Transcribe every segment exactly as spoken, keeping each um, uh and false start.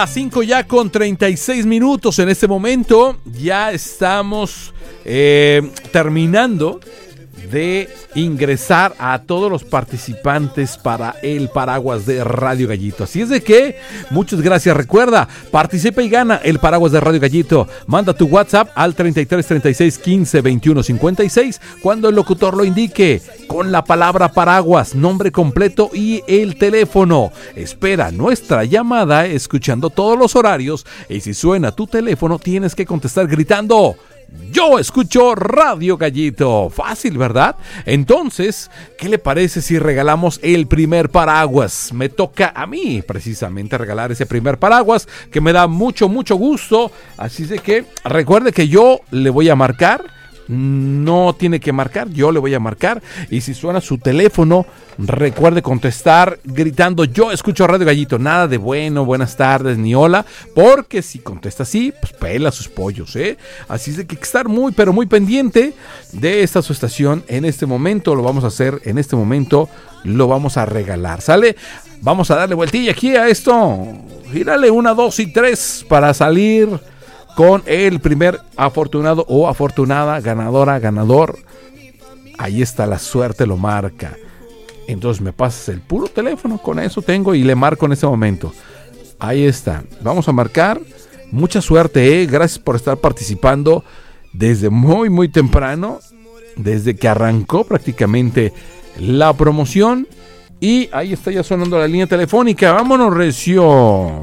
A cinco ya con treinta y seis minutos en este momento. Ya estamos eh, terminando de ingresar a todos los participantes para el paraguas de Radio Gallito. Así es de que, muchas gracias. Recuerda, participa y gana el paraguas de Radio Gallito. Manda tu WhatsApp al treinta y tres, treinta y seis, quince, veintiuno, cincuenta y seis cuando el locutor lo indique, con la palabra paraguas, nombre completo y el teléfono. Espera nuestra llamada escuchando todos los horarios, y si suena tu teléfono tienes que contestar gritando: yo escucho Radio Gallito. Fácil, ¿verdad? Entonces, ¿qué le parece si regalamos el primer paraguas? Me toca a mí precisamente regalar ese primer paraguas, que me da mucho, mucho gusto. Así de que recuerde que yo le voy a marcar. No tiene que marcar, yo le voy a marcar. Y si suena su teléfono, recuerde contestar gritando: yo escucho Radio Gallito. Nada de bueno, buenas tardes, ni hola, porque si contesta así, pues pela sus pollos, ¿eh? Así es de que estar muy, pero muy pendiente de esta su estación. En este momento lo vamos a hacer, en este momento lo vamos a regalar, ¿sale? Vamos a darle vueltilla aquí a esto. Gírale una, dos y tres para salir con el primer afortunado o afortunada, ganadora, ganador. Ahí está, la suerte lo marca. Entonces me pasas el puro teléfono, con eso tengo y le marco en este momento. Ahí está, vamos a marcar. Mucha suerte, ¿eh? Gracias por estar participando desde muy muy temprano, desde que arrancó prácticamente la promoción. Y ahí está ya sonando la línea telefónica. Vámonos, recio.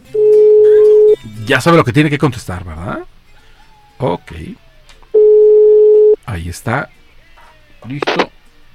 Ya sabe lo que tiene que contestar, ¿verdad? Ok. Ahí está. Listo.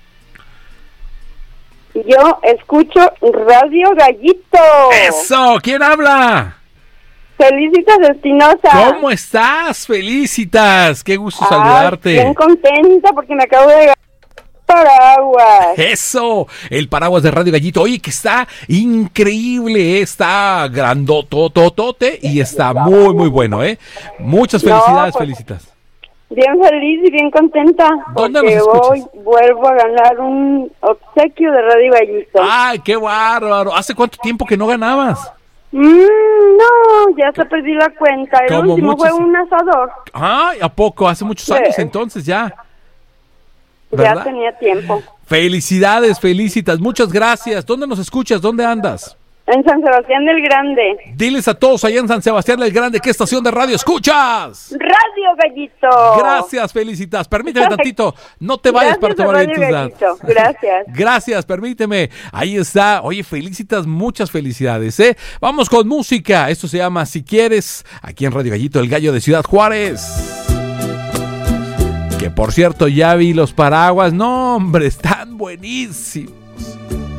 Yo escucho Radio Gallito. ¡Eso! ¿Quién habla? Felicitas Espinosa. ¿Cómo estás? Felicitas. Qué gusto Ay, saludarte. Bien contenta porque me acabo de ganar paraguas. Eso, el paraguas de Radio Gallito. Oye, que está increíble, ¿eh? Está grandotototote y está muy, muy bueno, ¿eh? Muchas felicidades, no, pues, Felicitas. Bien feliz y bien contenta. ¿Dónde porque nos escuchas? Hoy vuelvo a ganar un obsequio de Radio Gallito. ¡Ay, qué bárbaro! ¿Hace cuánto tiempo que no ganabas? Mm, no, ya se perdí la cuenta. El Como último muchos... fue un asador. ¡Ay, a poco! Hace muchos Sí. años entonces ya. ¿Verdad? Ya tenía tiempo. Felicidades, Felicitas, muchas gracias. ¿Dónde nos escuchas? ¿Dónde andas? En San Sebastián del Grande. Diles a todos allá en San Sebastián del Grande qué estación de radio escuchas. Radio Gallito. Gracias, Felicitas. Permíteme tantito. No te vayas para tomar bien tus datos. Gracias. Gracias, permíteme. Ahí está. Oye, Felicitas, muchas felicidades, ¿eh? Vamos con música. Esto se llama Si Quieres, aquí en Radio Gallito, el gallo de Ciudad Juárez. Que por cierto, ya vi los paraguas. No, hombre, están buenísimos.